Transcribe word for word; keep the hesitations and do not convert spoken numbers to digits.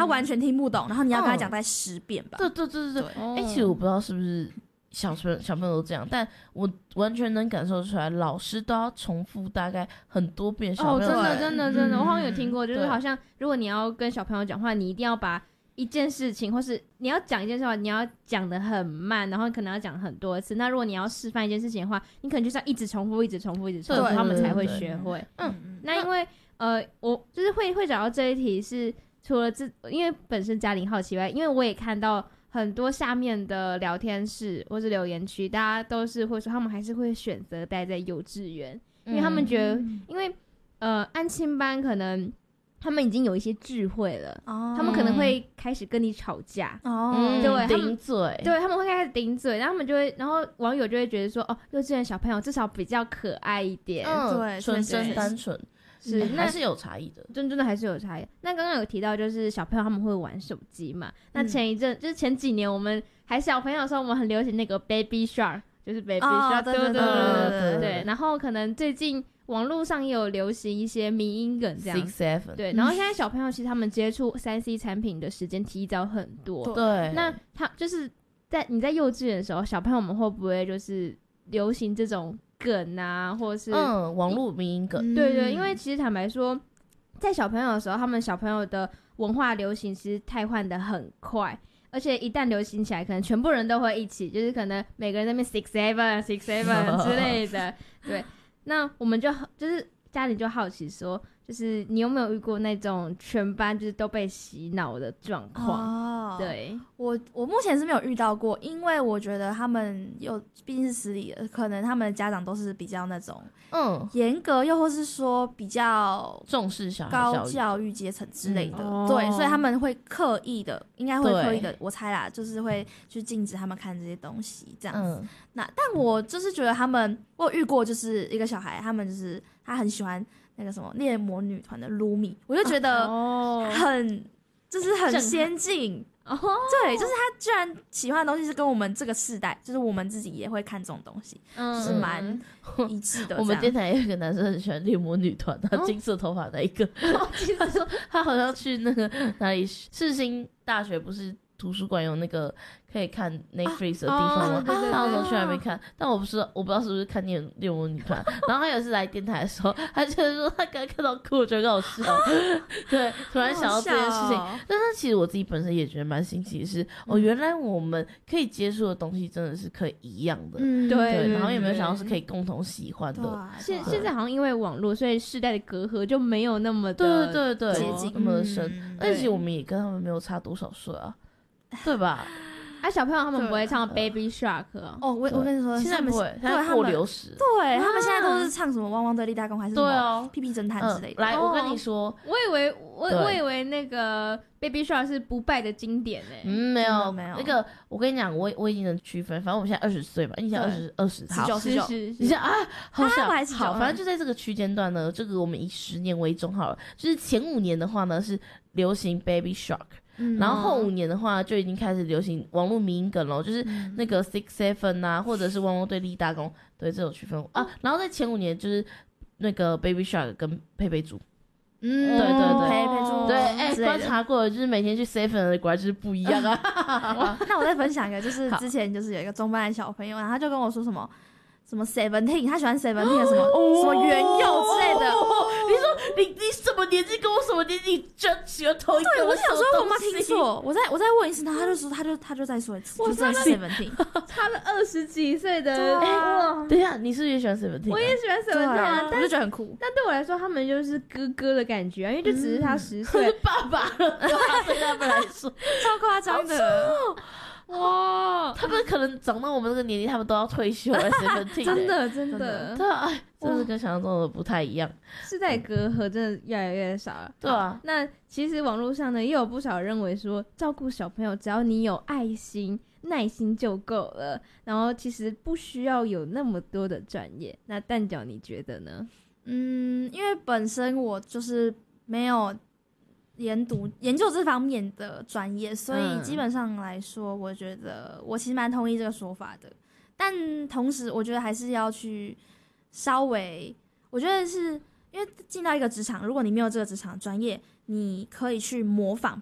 他完全听不懂，然后你要跟他讲大概十遍吧。 对对对对对。哎、欸，其实我不知道是不是小朋友小朋友都这样，但我完全能感受出来，老师都要重复大概很多遍小朋友。 哦，真的真的真的，嗯、我好像有听过，就是好像如果你要跟小朋友讲话，你一定要把一件事情，或是你要讲一件事情，你要讲得很慢，然后可能要讲很多次。那如果你要示范一件事情的话，你可能就是要一直重复，一直重复，一直重复，他们才会学会。嗯，那因为呃，我就是会会找到这一题是除了这，因为本身家庭好奇外，因为我也看到很多下面的聊天室或是留言区，大家都是会说他们还是会选择待在幼稚园，因为他们觉得，嗯、因为呃安亲班可能。他们已经有一些智慧了，哦、他们可能会开始跟你吵架， 哦，对，顶嘴， 对，他们会开始顶嘴，然后他们就会，然后网友就会觉得说，哦，幼稚园小朋友至少比较可爱一点， 嗯，对，纯真单纯，是、嗯、还是有差异的， 真真的还是有差异。那刚刚有提到就是小朋友他们会玩手机嘛，嗯、那前一阵就是前几年我们还小朋友的时候，我们很流行那个 Baby Shark， 就是 Baby Shark，、哦、对对对对 对, 对, 对，然后可能最近。网络上也有流行一些迷因梗这样 six seven 对，然后现在小朋友其实他们接触 三 C 产品的时间提早很多， 对， 那他就是在你在幼稚园的时候，小朋友们会不会就是流行这种梗啊，或者是嗯网络迷因梗？ 对对，因为其实坦白说，在小朋友的时候，他们小朋友的文化流行其实汰换的很快。而且一旦流行起来，可能全部人都会一起，就是可能每个人在那边 six seven six seven 之类的，对。那我们就就是家里就好奇说，就是你有没有遇过那种全班就是都被洗脑的状况？哦，对， 我我目前是没有遇到过，因为我觉得他们又毕竟是私立的，可能他们的家长都是比较那种嗯严格，又或是说比较重视小孩高教育阶层之类的，嗯、对，所以他们会刻意的，应该会刻意的，我猜啦，就是会去禁止他们看这些东西这样子。嗯、那但我就是觉得他们，我有遇过就是一个小孩，他们就是他很喜欢那个什么猎魔女团的 Lumi， 我就觉得很、哦、就是很先进。哦，对，就是他居然喜欢的东西是跟我们这个世代，就是我们自己也会看这种东西，嗯、就是蛮一致的。 我们电台有一个男生很喜欢猎魔女团，他金色头发那一个，哦、金色说他好像去那个哪里世新大学不是。图书馆有那个可以看 Netflix 的地方吗？他那时候去还没看，但我不是我不知道是不是看猎猎魔女团。然后他有一次来电台的时候，他就是说他刚看到哭，我觉得很好笑。对，突然想到这件事情。哦、但是其实我自己本身也觉得蛮新奇的是，嗯、哦，原来我们可以接触的东西真的是可以一样的。嗯，对。对，然后有没有想到是可以共同喜欢的？ 现现在好像因为网络，所以世代的隔阂就没有那么的对对对接近那么的深。嗯、而且其实我们也跟他们没有差多少岁啊。对吧？ 啊，小朋友他们不会唱 Baby Shark 哦。 哦，我我跟你说， 现在不会，现在过流时。 对，他们现在都是唱什么汪汪队立大功还是什么屁屁侦探之类的。 来，我跟你说， 我以为我我以为那个 Baby Shark 是不败的经典诶。 嗯，没有没有。那个我跟你讲，我我已经能区分，反正我现在二十岁嘛，你想二十二十， 十九十九， 你想啊，好小，好，反正就在这个区间段呢，这个我们以十年为中好了，就是前五年的话呢是流行 Baby Shark。嗯、然后后五年的话就已经开始流行网络迷因梗了，就是那个 six seven 啊，或者是汪汪队立大功，对，这种区分啊。然后在前五年就是那个 Baby Shark 跟佩佩猪，嗯，对对对， 佩佩猪， 对，哎、欸，观察过了，就是每天去 seven 的果然就是不一样啊。 那我再分享一个，就是之前就是有一个中班的小朋友，然后他就跟我说什么。什么 Seventeen， 他喜欢 Seventeen 的什么、哦、什么原柚之类的。 哦、你说你你什么年纪跟我什么年纪，你真喜欢同一个？ 对，我想说我妈听错，我再我再问一次，然后他就说他就他就再说一次，我真的 Seventeen， 差了二十几岁的。 哎、欸，等一下，你是不是也喜欢 Seventeen？、 我也喜欢 Seventeen 啊，但我就觉得很酷。 但对我来说，他们就是哥哥的感觉啊，因为就只是他十岁， 是爸爸了，对他们来说超夸张的。 哇， 他们可能长到我们这个年纪，他们都要退休了。Seventeen， 真的真的， 对啊，真的跟想象中的不太一样。 世代隔阂真的越来越少了。 对啊， 那其实网络上呢，也有不少认为说，照顾小朋友只要你有爱心、耐心就够了，然后其实不需要有那么多的专业。那蛋饺你觉得呢？ 嗯，因为本身我就是没有研读研究这方面的专业，所以基本上来说，我觉得我其实蛮同意这个说法的。但同时，我觉得还是要去稍微，我觉得是因为进到一个职场，如果你没有这个职场专业，你可以去模仿